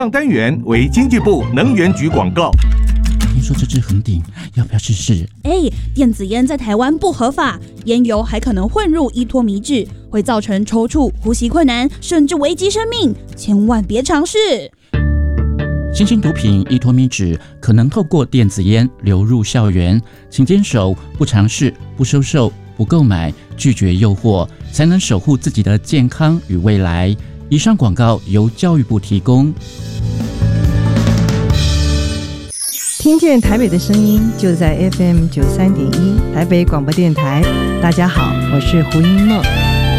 上单元为经济部能源局广告。 听说这支恒鼎要不要试试？ 电子烟在台湾不合法，烟油还可能混入依托醚质，会造成抽搐、呼吸困难，甚至危及生命，千万别尝试。 新兴毒品依托醚质可能透过电子烟流入校园，请坚守不尝试、不收受、不购买，拒绝诱惑，才能守护自己的健康与未来。以上广告由教育部提供。 听见台北的声音，就在 FM 93.1台北广播电台。大家好，我是胡英梦。